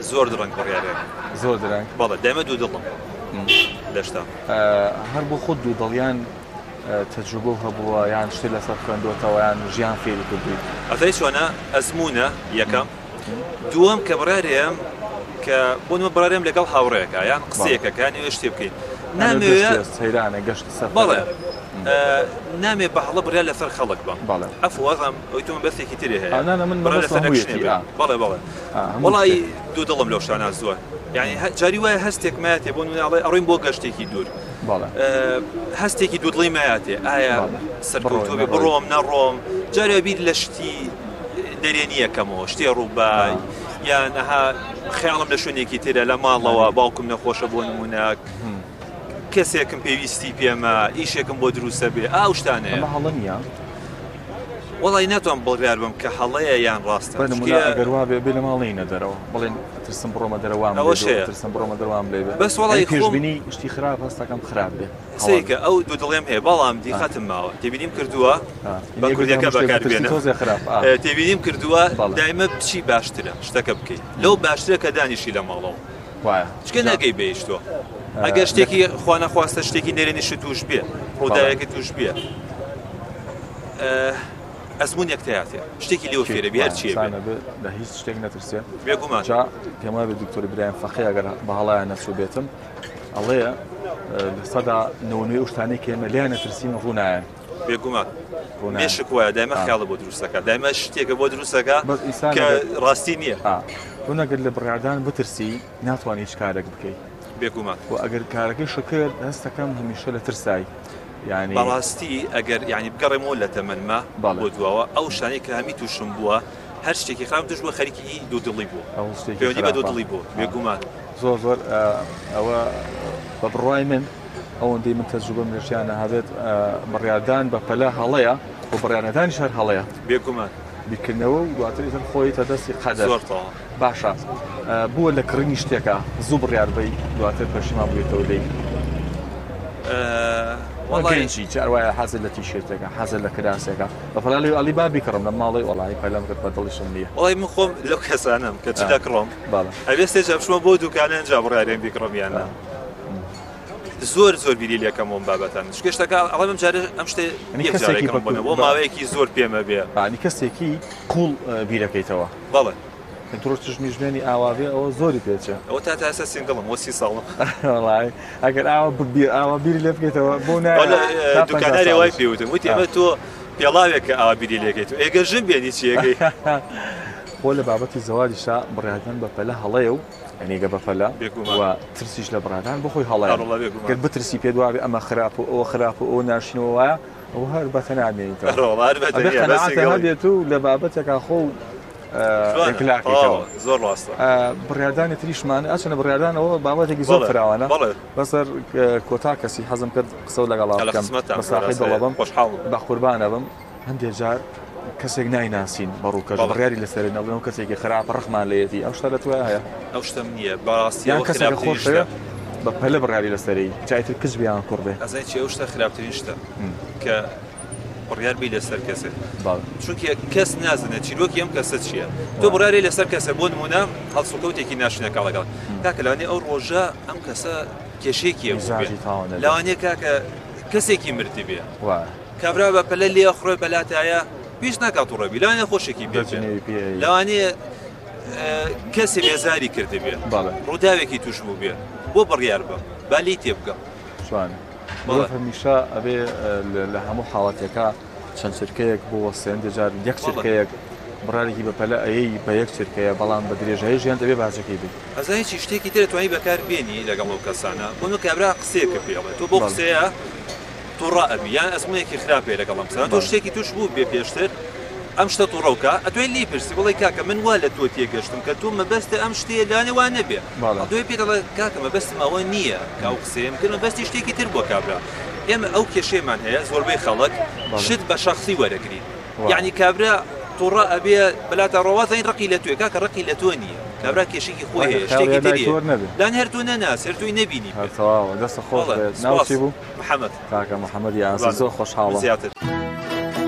زۆر درەنگ بڕیارێک زۆر درەنگ بەڵێ دەمە دوو دڵم لەشتا هەر بۆ خۆت دوو دڵیان تەجروبە هەبووە یان شتێ لەسەر خوێندوتەوە یان ژیان فێری کردووی ئەتەی چۆنە ئەزمونە یەکەم دووەم کە بڕارێم کە بۆنمە بڕارێم لەگەڵ هاوڕێیەکە یان قسەیەکەکە یانێ شتێ بکەین نامەوێت سەیرانە گەشت سەر بەڵێ نامێ بە هەڵە بڕیا لەسەر خەڵک بە بەڵێ ئەفوازم ئەویتم بەستێکی ترێ هەیە من بەڵێ بەڵێ وڵی دوو دڵم لەو شانە زۆر یعنی جاری وایە هەستێک مایاتێ بۆ ناڵێ ئەڕۆین بۆ گەشتێکی دوور هەستێکی دوودڵی مایاتێ ئایا سەرکەوتوبێ بڕۆم نەڕۆم جارێ بیر لە شتی دەرێنیەکەمەوە شتێ ڕووبای یان ئەها خەیاڵم لە شوێنێکی ترە لە ماڵەوە باوکم نەخۆشە بۆ نمونەک کەسێکم پێویستی پێمە ئیشێکم بۆ دروستە بێ ئاو شتانەیە هەڵە نییە وڵی ناتوانم بڵیار بم کە هەڵەیە یان ڕاستە گەروا بێ لە ماڵی نەدەرەوە بڵێن ترسم بڕۆمە دەرەوام ترسم بڕۆمە دەروام لێ بەس وڵی پێشبینی شتی خراپ هەستەکەم خراپ بێ سێکە ئەو دوو دڵێم هەیە بەڵام دیخەتم ماوە تێبینیم کردووە بە کوردەکە بەکاربێنە تێبینیم کردووە دایمە بچی باشترە شتەکە بکەیت لەو باشترە کە دانیشی لە ماڵەوە وایە چکە ناگەی بێیشتۆ ئەگەر شتێکی خوا نەخواستە شتێکی نێرێنیش توش بێ ڕووداوێکی توش بێ ئەزمون یەکتەیاتێ شتێکی لێو فێرە بێ هەرچیە لە هیچ شتێک نەترسێت بێگومان پێما بێ دکتۆری برایم فەخی ئەگەر بە هەڵایان نەچوو بێتم ئەڵەیە سەدا نەوەنوێ شتانەی کە ئێمە لیان نەترسین ڕوونایەن بێگومان مێشک وایە دایمە خیاڵە بۆ دروستەکە دایمە شتێکە بۆ دروستەکە کە ڕاستی نییە تۆ نەگەر لە بڕاردان بترسی ناتوانانی هیچ کارێک بکەیت بێگومان و ئەگەر کارەکەی شکرد هەستەکەم هەمیشە لە ترسایی یعنی بەڕاستی ئەگەر یعنی بگەڕێمەوە لە تەمەنمە بۆ دواوە ئەو شانەی کە هەمی تووشم بووە هەر شتێکی خراپ توش بووە خەریکی دوو دڵی بوو پەیوەندی بە دوو دڵی بوو بێگومان زۆر ئەوە بە بڕوای من ئەوەندەی من تەجروبەم لە ژیانە هەبێت بڕیاردان بە پەلە هەڵەیە و بڕیاردانیش هەر هەڵەیە بێگومان بیکردنەوە و دواتر ئیتر خۆی تەدەستی قەدەر باشە بووە لە کڕنی شتێکە زوو بڕیاربەی دواتر پەشیمان بوویتەوە لێی وڵی چاروایە حەزر لە تیشێتێکە حەزر لە کراسێکە بەفڵی ئەلی بابی کڕم لە ماڵی وڵی پەلەم کرد بە دڵیشم نییە وڵی من خۆم لەو کەسانم کە چ دەکڕۆم ئەوێ سێجا بشمە بۆ دوکانە ئەنجا بڕیارێن بیکڕم یانە زۆر بیری لەکەمەوە بابەتان شتەکە ئەڵێم جارە ئەم شتێ یەکجارێکم بۆنە بۆ ماوەیەکی زۆر پێمە بێ کەسێکی قوڵ بیرەکەیتەوە بەڵێ تۆش میژمێنی ئاواێ ئەوە زۆری پێچە ئەوە تا تاسە سنگڵم وە 30 ساڵم ئەگەر ئاوا بیری لێ بکەیتەوە بۆ دوکانارێ وای پێوتم وتی ئەمە تۆ پێڵاوێکە ئاوا بیری لێکەیت ئێگە ژن بێنی چیەکەی بۆ لە بابەتی زەواجیشا بڕیاردن بە پەلە هەڵەیە و ئەنیگە بەفەلە و ترسیش لە بڕادان بخۆی هەڵەیە گەر بترسی پێ دوابێ ئەمە خراپ و ئەوە خراپ و ئەو ناشینەوە وایە ئەو هەر بەتەنامێنیتەوە بێت و لە بابەتێکا خۆ زۆر ڕاستە بڕیاردانی تریشمان ئەچنە بڕیاردانەوە بابەتێکی زۆر فراوانە بەسەر کۆتا کەسی حەزم کرد قسە و لەگەڵا بکەم بەساقی دەڵەبم بە قوربانە بم هەندێک جار کەسێک نایناسین بەڕووکەش بڕیاری لەسەرێن ئەڵێن کەسێکی خراپە ڕەخمان لێتی ئەو شتە لەتوە هەیە ئەو شتم نییە بەڕاستی یان کەسێک خۆشەیە بە پەلە بڕیاری لەسەری جایتر کەس بیان کوڕ بێ ئەزای چی ئەو شتە خراپترین شتە کە بڕیار بی لەسەر کەسێک چونکە کەس نازانێت چیرۆکی ئەم کەسە چییە تۆ بڕیاری لەسەر کەسە بۆ نمونە هەڵسوکەوتێکی ناشنەکە لەگەڵ کاکە لەوانەیە ئەو ڕۆژە ئەم کەسە کێشێکی لەوانەیە کاکە کەسێکی مردی بێ کابرا بە پەلە لێ خوڕێ بەلاتایە پێش ناکات و ڕێبی لەوانەیە خۆشێکی بێ لەوانەیە کەسی بێزاری کرده بێ ڕووداوێکی توش بوو بێ بۆ بڕیار بە بالی تێ بگە هەمیشە ئەبێ لە هەموو حاڵەتێکە چەند چرکەیەک بۆ وەسێن دەجار یەک چرکەیەک بڕارێکی بە پەلە ئەیەی بە یەک چرکەیە بەڵام بە درێژایی ژیان دەبێ بازەکەی بێت ئەزانێکی شتێکی تر توانی بەکار بێنی لەگەڵ ئەو کەسانە بۆ کابرا قسەیەکە پێڵێت تۆ بۆ قسەیە تۆ ڕائەبی یان ئەزمونێکی خراپێ لەگەڵ ئەم قسانە تۆ شتێکی توش بوو بێ پێشتر ئەم شتە تووڕەوکە ئەتوێن لی پرسی بڵێ کاکە من وا لە تۆ تێگەشتم کە تۆ مەبەستە ئەم شتەیە لانێ وان نەبێ دوێ پێ دەڵێ کاکە مەبەستم ئەوە نییە کە ئەو قسەیەم کرد مەبەستی شتێکی تر بۆ کابرا ئێمە ئەو کێشەیەمان هەیە زۆربەی خەڵک شت بە شەخسی وەرەگرین یعنی کابرا تووڕە ئەبێ بەلاتە ڕەوازین ڕقی لە توێ کاکە ڕقی لە تۆ نییە کابرا کێشێکی خۆی هەیە شتێکی تریە لان هەر تۆ نەناس هەر توی نەبینی دەستە خۆش ناوچی بوو محەممەد کاکە محەممەد یاسین زۆر خۆشحاڵم زیاتر